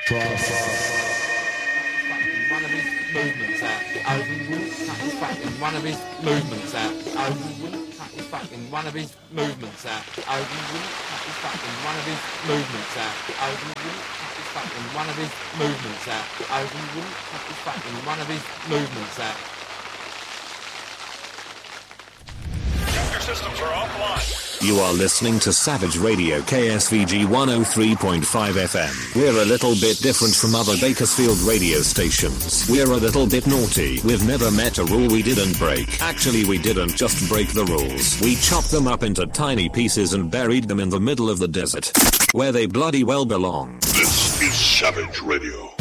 One of his movements out. I wouldn't cut his fucking one of his movements out. I wouldn't cut his fucking one of his movements out. I wouldn't cut his fucking one of his movements out. I wouldn't cut his fucking one of his movements out. I wouldn't cut his fucking one of his movements out. Your systems are offline. You are listening to Savage Radio KSVG 103.5 FM. We're a little bit different from other Bakersfield radio stations. We're a little bit naughty. We've never met a rule we didn't break. Actually, we didn't just break the rules. We chopped them up into tiny pieces and buried them in the middle of the desert, where they bloody well belong. This is Savage Radio.